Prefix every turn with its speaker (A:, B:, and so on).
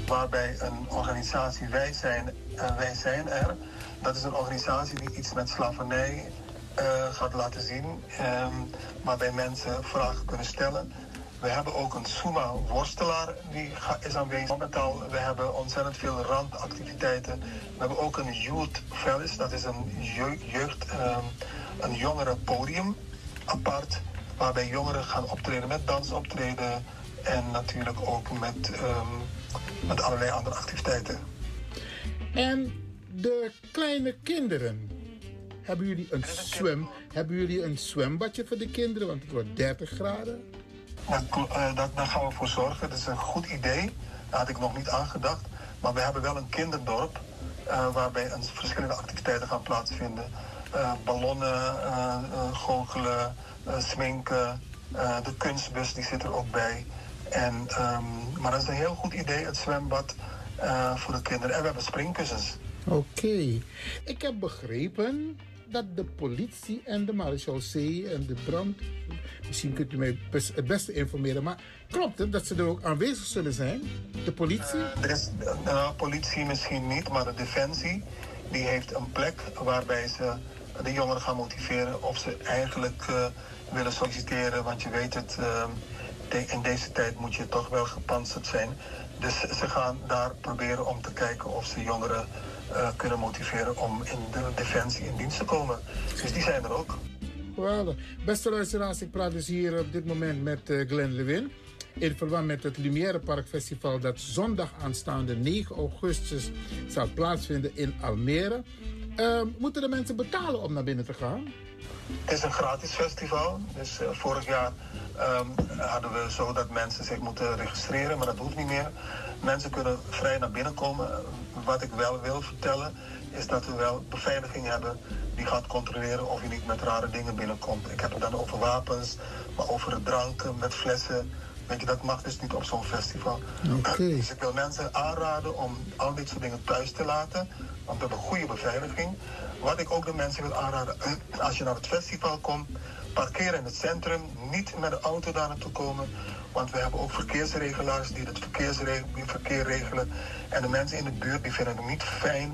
A: waarbij een organisatie Wij zijn er. Dat is een organisatie die iets met slavernij gaat laten zien, waarbij mensen vragen kunnen stellen. We hebben ook een Suma-worstelaar die is aanwezig. Momentaal, we hebben ontzettend veel randactiviteiten. We hebben ook een Youth Village, dat is een jongerenpodium apart, waarbij jongeren gaan optreden met dansoptreden en natuurlijk ook met allerlei andere activiteiten.
B: En de kleine kinderen, hebben jullie een zwembadje voor de kinderen? Want het wordt 30 graden.
A: Daar gaan we voor zorgen. Dat is een goed idee. Daar had ik nog niet aan gedacht. Maar we hebben wel een kinderdorp waarbij verschillende activiteiten gaan plaatsvinden. Ballonnen, goochelen, sminken. De kunstbus die zit er ook bij. Maar dat is een heel goed idee, het zwembad voor de kinderen. En we hebben springkussens.
B: Oké. Ik heb begrepen dat de politie en de marechaussee en de brand... Misschien kunt u mij het beste informeren, maar klopt het dat ze er ook aanwezig zullen zijn? De politie?
A: Politie misschien niet, maar de Defensie die heeft een plek waarbij ze de jongeren gaan motiveren of ze eigenlijk willen solliciteren. Want je weet het, in deze tijd moet je toch wel gepantserd zijn. Dus ze gaan daar proberen om te kijken of ze jongeren kunnen motiveren om in de Defensie in dienst te komen. Dus die zijn er ook.
B: Geweldig. Beste luisteraars, ik praat dus hier op dit moment met Glenn Lewin in verband met het Lumière Park Festival dat zondag aanstaande 9 augustus zal plaatsvinden in Almere. Moeten de mensen betalen om naar binnen te gaan?
A: Het is een gratis festival. Dus vorig jaar hadden we zo dat mensen zich moeten registreren, maar dat hoeft niet meer. Mensen kunnen vrij naar binnen komen. Wat ik wel wil vertellen is dat we wel beveiliging hebben die gaat controleren of je niet met rare dingen binnenkomt. Ik heb het dan over wapens, maar over dranken met flessen. Weet je, dat mag dus niet op zo'n festival.
B: Okay.
A: Dus ik wil mensen aanraden om al dit soort dingen thuis te laten, want we hebben goede beveiliging. Wat ik ook de mensen wil aanraden, als je naar het festival komt, parkeer in het centrum, niet met de auto daar naartoe komen. Want we hebben ook verkeersregelaars die het verkeer regelen. En de mensen in de buurt die vinden het niet fijn